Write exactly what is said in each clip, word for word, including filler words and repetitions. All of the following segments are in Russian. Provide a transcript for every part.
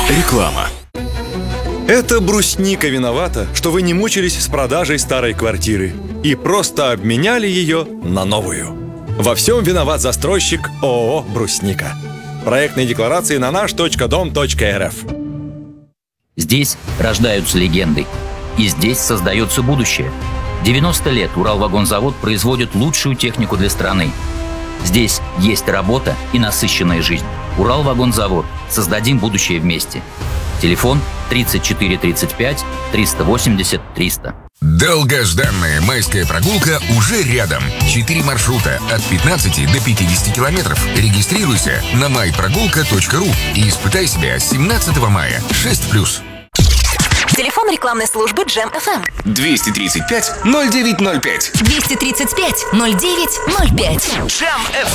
Реклама. Это брусника виновата, что вы не мучились с продажей старой квартиры и просто обменяли ее на новую. Во всем виноват застройщик ООО «Брусника». Проектные декларации на наш точка дом точка эр эф. Здесь рождаются легенды. И здесь создается будущее. девяносто лет Уралвагонзавод производит лучшую технику для страны. Здесь есть работа и насыщенная жизнь. Уралвагонзавод. Создадим будущее вместе. Телефон тридцать четыре тридцать пять триста восемьдесят триста. Долгожданная майская прогулка уже рядом. Четыре маршрута от пятнадцати до пятидесяти километров. Регистрируйся на май прогулка точка ру и испытай себя семнадцатого мая. шесть плюс. Телефон рекламной службы Джем эф эм. двести тридцать пять ноль девять ноль пять. двести тридцать пять ноль девять ноль пять. Джем эф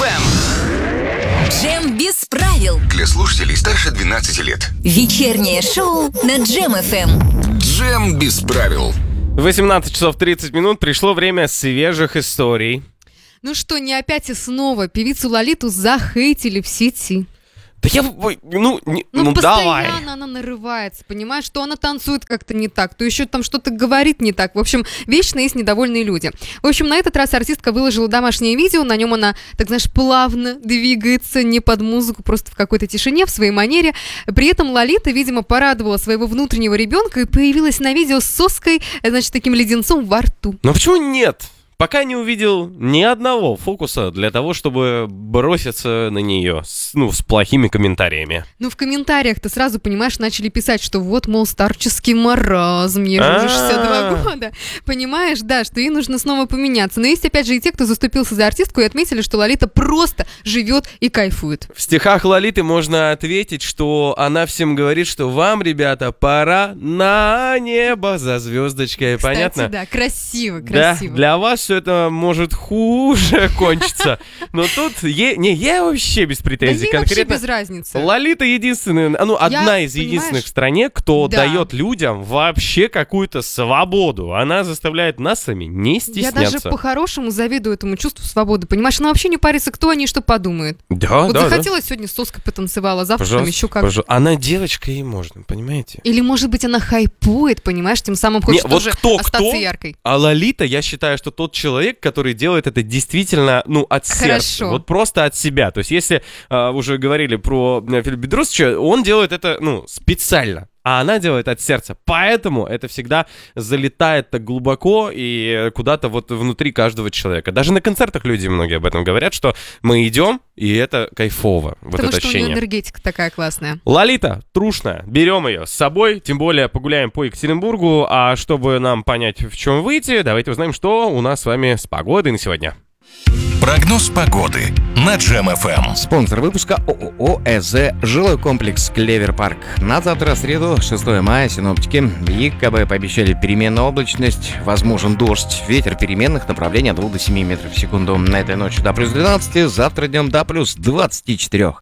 эм. Джем без правил. Для слушателей старше двенадцати лет. Вечернее шоу на Джем эф эм. Джем без правил. восемнадцать часов тридцать минут. Пришло время свежих историй. Ну что, не опять и снова певицу Лолиту захейтили в сети. Да я, ну, не, Ну, ну давай. постоянно она нарывается, понимаешь, что она танцует как-то не так, то еще там что-то говорит не так. В общем, вечно есть недовольные люди. В общем, на этот раз артистка выложила домашнее видео, на нем она, так знаешь, плавно двигается, не под музыку, просто в какой-то тишине, в своей манере. При этом Лолита, видимо, порадовала своего внутреннего ребенка и появилась на видео с соской, значит, таким леденцом во рту. Но почему нет? Пока не увидел ни одного фокуса для того, чтобы броситься на нее с, ну, с плохими комментариями. Ну, в комментариях-то сразу, понимаешь, начали писать, что вот, мол, старческий маразм, ей же уже шестьдесят два года. Понимаешь, да, что ей нужно снова поменяться. Но есть, опять же, и те, кто заступился за артистку и отметили, что Лолита просто живет и кайфует. В стихах Лолиты можно ответить, что она всем говорит, что вам, ребята, пора на небо за звездочкой. Кстати, понятно? да, красиво, красиво. Да, для вас все это может хуже кончиться. Но тут е... не, я вообще без претензий. Да ей вообще Конкретно без разницы. Лолита единственная, ну, одна Я, из понимаешь, единственных в стране, кто да. дает людям вообще какую-то свободу. Она заставляет нас сами не стесняться. Я даже по-хорошему завидую этому чувству свободы. Понимаешь, она вообще не парится, кто о ней что подумает. Да, Вот да, захотела да. сегодня с соской потанцевала, завтра там Пожалуйста, еще как. пожалуйста. Она девочка, ей можно, понимаете? Или, может быть, она хайпует, понимаешь, тем самым хочет Не, вот тоже кто, остаться кто? яркой. А Лолита, я считаю, что тот человек, который делает это действительно, ну, от сердца. Хорошо. Вот просто от себя. То есть, если а, уже говорили про э, Филиппа Бедросовича, он делает это, ну, специально. А она делает от сердца. Поэтому это всегда залетает так глубоко и куда-то вот внутри каждого человека. Даже на концертах люди многие об этом говорят, что мы идем, и это кайфово. Вот Потому это что ощущение. у нее энергетика такая классная. Лолита, трушная, берем ее с собой, тем более погуляем по Екатеринбургу, а чтобы нам понять, в чем выйти, давайте узнаем, что у нас с вами с погодой на сегодня. Прогноз погоды на Джем эф эм. Спонсор выпуска ООО «ЭЗ» жилой комплекс «Клевер Парк». На завтра, среду, шестого мая, синоптики в ЕКБ пообещали переменную облачность, возможен дождь, ветер переменных направлений от двух до семи метров в секунду. На этой ночью до плюс двенадцати, завтра днем до плюс двадцати четырёх.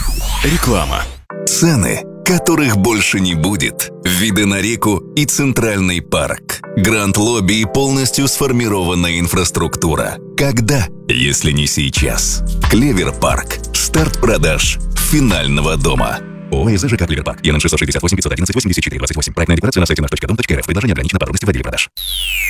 Реклама. Цены, которых больше не будет. Виды на реку и Центральный парк. Гранд-лобби и полностью сформированная инфраструктура. Когда, если не сейчас? Клевер Парк. Старт продаж финального дома. ООО «ЭЗ ЖК Клевер Парк». ЕН шестьсот шестьдесят восемь пятьсот одиннадцать восемьдесят четыре двадцать восемь. Проектная декларация на сайте наш точка дом точка р эф. Предложение ограничено по трудности в отделе продаж.